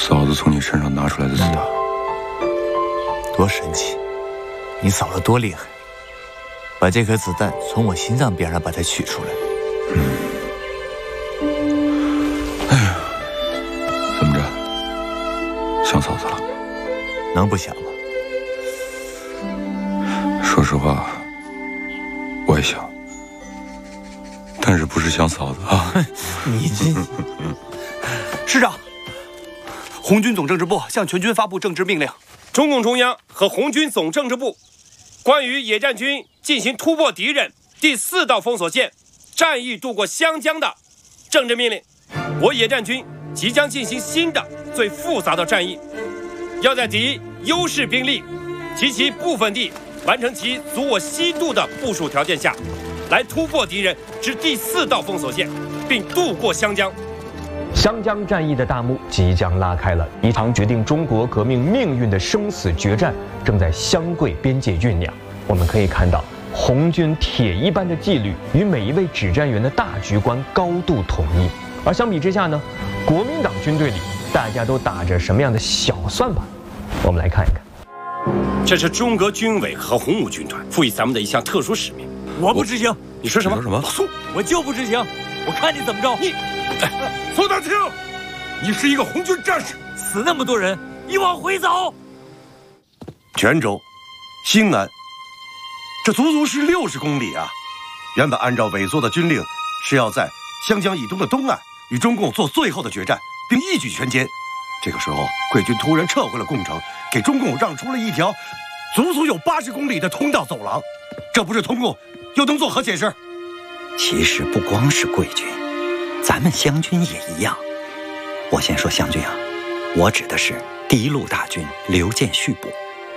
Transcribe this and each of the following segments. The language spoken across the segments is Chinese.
嫂子从你身上拿出来的子弹， 多神奇！你嫂子多厉害，把这颗子弹从我心脏边上把它取出来。 哎呀，怎么着？想嫂子了？ 能不想吗？ 说实话，我也想，但是不是想嫂子啊？ 你这师长，红军总政治部向全军发布政治命令： 中共中央和红军总政治部关于野战军进行突破敌人第4道封锁线、战役渡过湘江的政治命令。我野战军即将进行新的最复杂的战役，要在敌优势兵力及其部分地完成其阻我西渡的部署条件下，来突破敌人至第4道封锁线，并渡过湘江。 湘江战役的大幕即将拉开了，一场决定中国革命命运的生死决战正在湘桂边界酝酿。我们可以看到，红军铁一般的纪律与每一位指战员的大局观高度统一。而相比之下呢，国民党军队里大家都打着什么样的小算盘？我们来看一看。 这是中革军委和红五军团赋予咱们的一项特殊使命。 我不执行。 你说什么？ 什么？ 我就不执行，我看你怎么着。你， 苏大清，你是一个红军战士， 死那么多人，你往回走。 泉州、兴安，这足足是60公里啊！原本按照委座的军令，是要在湘江以东的东岸与中共做最后的决战，并一举全歼。这个时候，桂军突然撤回了贡城，给中共让出了一条足足有80公里的通道走廊。这不是通共又能作何解释？ 其实不光是桂军，咱们湘军也一样。我先说湘军啊，我指的是第1路大军刘建绪部。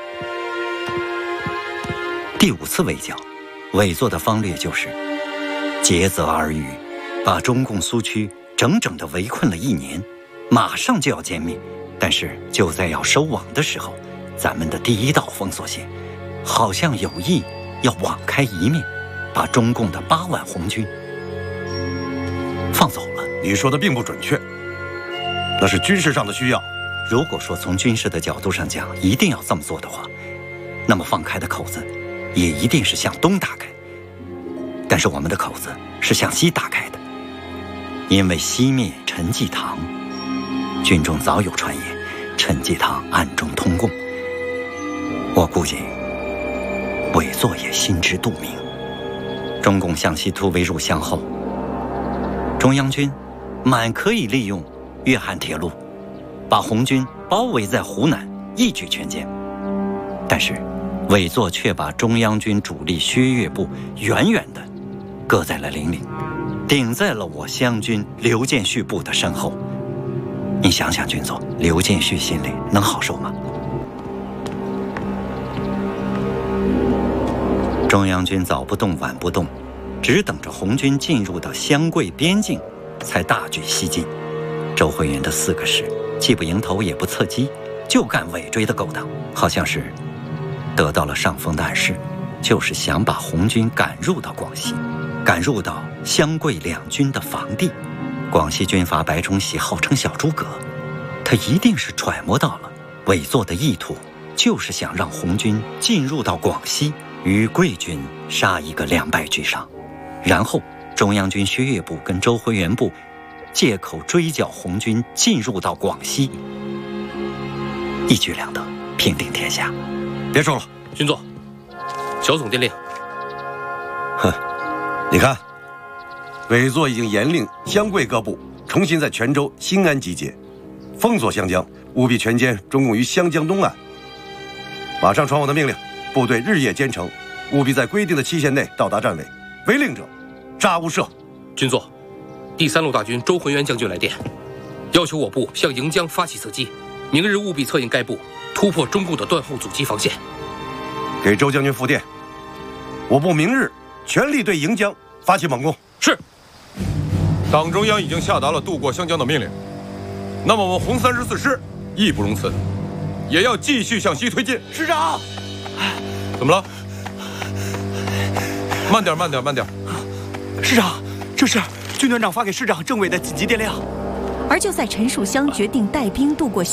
第5次围剿，委座的方略就是竭泽而渔，把中共苏区整整的围困了1年，马上就要歼灭。但是就在要收网的时候，咱们的第1道封锁线好像有意要网开一面，把中共的8万红军放走了。 你说的并不准确，那是军事上的需要。 如果说从军事的角度上讲，一定要这么做的话，那么放开的口子也一定是向东打开。但是我们的口子是向西打开的，因为西面陈济棠，军中早有传言，陈济棠暗中通共。我估计委座也心知肚明。中共向西突围入湘后，中央军满可以利用粤汉铁路把红军包围在湖南，一举全歼。但是委座却把中央军主力薛岳部远远地搁在了岭里，顶在了我湘军刘建绪部的身后。你想想，军座，刘建绪心里能好受吗？中央军早不动晚不动，只等着红军进入到湘桂边境，才大举西进。周慧元的4个师既不迎头也不侧击，就干尾追的勾当，好像是得到了上风的暗示，就是想把红军赶入到广西，赶入到湘桂两军的防地。广西军阀白崇禧号称小诸葛，他一定是揣摩到了委座的意图，就是想让红军进入到广西，与桂军杀一个两败俱伤，然后中央军薛岳部跟周辉元部借口追剿红军进入到广西，一举两得，平定天下。 别说了， 军座，小总电令。 哼，你看，委座已经严令湘桂各部重新在泉州、兴安集结，封锁湘江，务必全歼中共于湘江东岸。马上传我的命令，部队日夜兼程，务必在规定的期限内到达站位，违令者杀无赦。 军座，第3路大军周浑元将军来电，要求我部向盈江发起侧击，明日务必策应该部突破中共的断后阻击防线。 给周将军复电，我部明日全力对盈江发起猛攻。 是。 党中央已经下达了渡过湘江的命令，那么我们红34师义不容辞，也要继续向西推进。 师长， 怎么了？慢点，慢点，慢点。 师长，这是军团长发给师长政委的紧急电令。 而就在陈树湘决定带兵渡过